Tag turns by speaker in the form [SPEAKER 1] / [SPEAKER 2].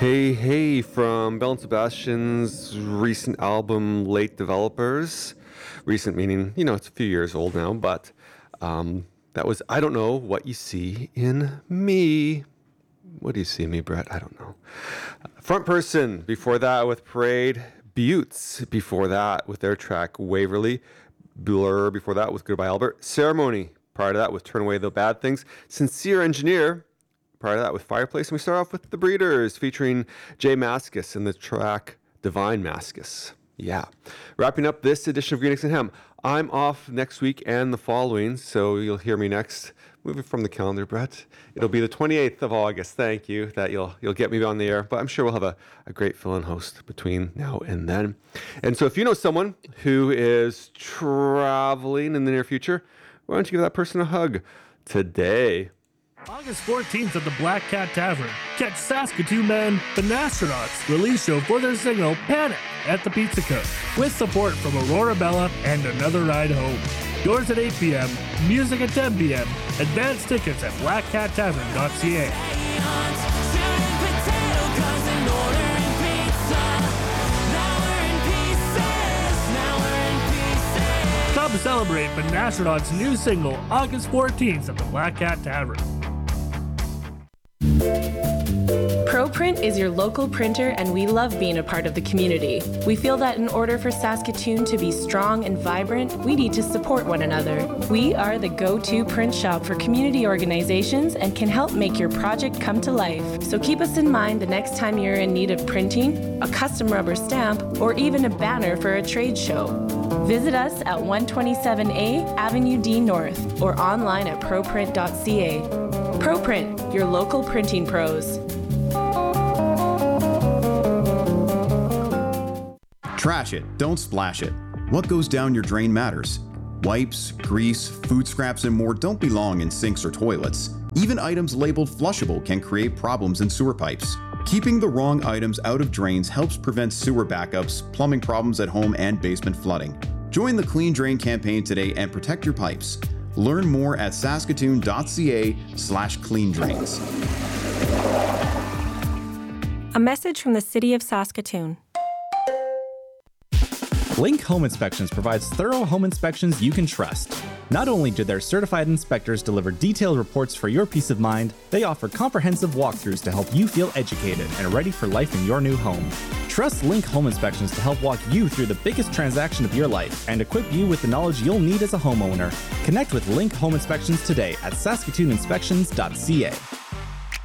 [SPEAKER 1] Hey, from Bell and Sebastian's recent album, Late Developers. Recent meaning, it's a few years old now, but that was I Don't Know What You See in Me. What do you see in me, Brett? I don't know. Front Person, before that with Parade. Buttes, before that with their track Waverly. Blur, before that with Goodbye Albert. Ceremony, prior to that with Turn Away the Bad Things. Sincere Engineer, prior to that with Fireplace. And we start off with The Breeders featuring Jay Mascis and the track Divine Mascis. Yeah. Wrapping up this edition of Green Eggs and Ham. I'm off next week and the following, so you'll hear me next. Moving from the calendar, Brett. It'll be the 28th of August. Thank you that you'll get me on the air. But I'm sure we'll have a great fill-in host between now and then. And so if you know someone who is traveling in the near future, why don't you give that person a hug today?
[SPEAKER 2] August 14th at the Black Cat Tavern. Catch Saskatoon band The Nastronauts release show for their single Panic at the Pizza Cook with support from Aurora Bella and Another Ride Home. Doors at 8 p.m., music at 10 p.m. Advance tickets at blackcattavern.ca. Come celebrate the Nastronauts' new single August 14th at the Black Cat Tavern.
[SPEAKER 3] ProPrint is your local printer, and we love being a part of the community. We feel that in order for Saskatoon to be strong and vibrant, we need to support one another. We are the go-to print shop for community organizations and can help make your project come to life. So keep us in mind the next time you're in need of printing, a custom rubber stamp, or even a banner for a trade show. Visit us at 127A Avenue D North or online at proprint.ca. ProPrint, your local printing pros.
[SPEAKER 4] Trash it, don't splash it. What goes down your drain matters. Wipes, grease, food scraps, and more don't belong in sinks or toilets. Even items labeled flushable can create problems in sewer pipes. Keeping the wrong items out of drains helps prevent sewer backups, plumbing problems at home, and basement flooding. Join the Clean Drain campaign today and protect your pipes. Learn more at saskatoon.ca/cleandrains.
[SPEAKER 5] A message from the City of Saskatoon.
[SPEAKER 6] Link Home Inspections provides thorough home inspections you can trust. Not only do their certified inspectors deliver detailed reports for your peace of mind, they offer comprehensive walkthroughs to help you feel educated and ready for life in your new home. Trust Link Home Inspections to help walk you through the biggest transaction of your life and equip you with the knowledge you'll need as a homeowner. Connect with Link Home Inspections today at saskatooninspections.ca.